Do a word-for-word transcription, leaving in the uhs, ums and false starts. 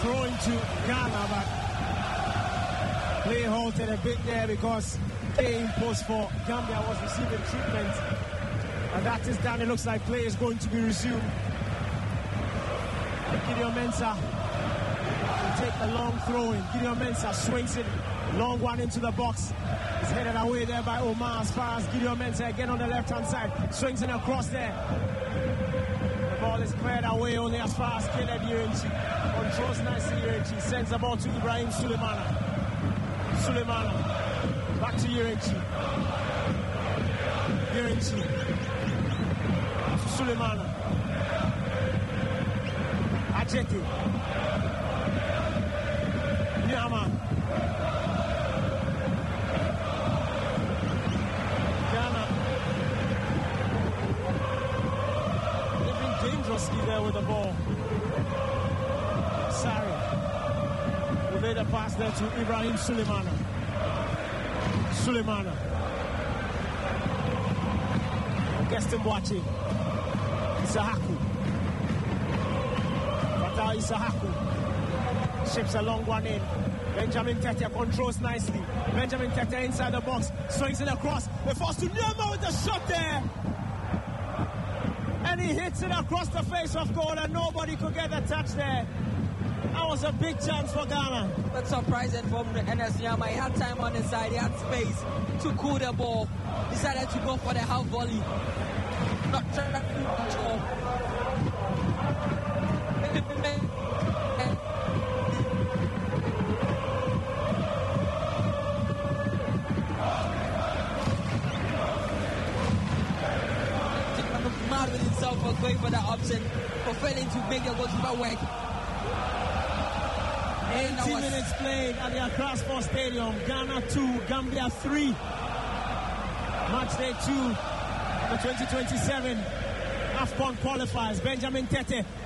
throwing to Ghana, but play halted a bit there because K imposed for Gambia was receiving treatment. And that is done. It looks like play is going to be resumed. Gideon Mensah will take the long throw in. Gideon Mensah swings it. Long one into the box. It's headed away there by Omar as far as Gideon Mensah again on the left-hand side. Swings it across there. The ball is cleared away only as far as Caleb Irenchi. Controls nicely Irenchi. Sends the ball to Ibrahim Sulemana. Sulemana. Back to Irenchi. Irenchi. To Sulemana. Ajeti. Nyama. Ghana. Living dangerously there with the ball. Sari. We made a pass there to Ibrahim Sulemana. Sulemana. Guest him watching. Isahaku. Fatah Isahaku. Ships a long one in. Benjamin Tete controls nicely. Benjamin Tete inside the box. Swings it across. They force to Nyama with the shot there. And he hits it across the face of goal and nobody could get the touch there. That was a big chance for Ghana. That's surprising from Ernest Nyama. He had time on his side. He had space to cool the ball. Decided to go for the half volley. Not trying to control. Mad with himself for going for that option, for failing to make the goalkeeper work. eighty minutes played at the Accra Sports Stadium. Ghana two, Gambia three. Match day two, the twenty twenty-seven AFCON qualifiers. Benjamin Tete